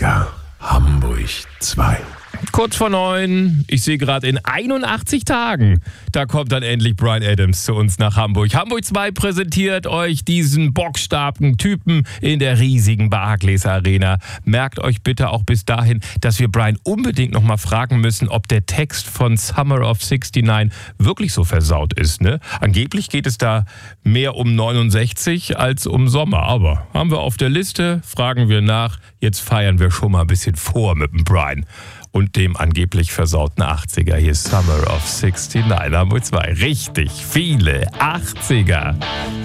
80er, Hamburg 2. Kurz vor 9, ich sehe gerade in 81 Tagen, da kommt dann endlich Bryan Adams zu uns nach Hamburg. Hamburg 2 präsentiert euch diesen bockstarken Typen in der riesigen Barclays Arena. Merkt euch bitte auch bis dahin, dass wir Bryan unbedingt nochmal fragen müssen, ob der Text von Summer of 69 wirklich so versaut ist. Ne? Angeblich geht es da mehr um 69 als um Sommer. Aber haben wir auf der Liste, fragen wir nach. Jetzt feiern wir schon mal ein bisschen vor mit dem Bryan und dem angeblich versauten 80er. Hier ist Summer of 69, Hamburg 2. Richtig viele 80er.